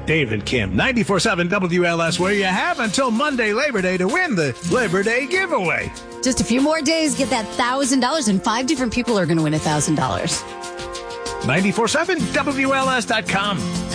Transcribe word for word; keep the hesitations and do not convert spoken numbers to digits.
Dave and Kim, ninety-four seven W L S, where you have until Monday, Labor Day, to win the Labor Day giveaway. Just a few more days, get that one thousand dollars, and five different people are going to win one thousand dollars. nine four seven W L S dot com.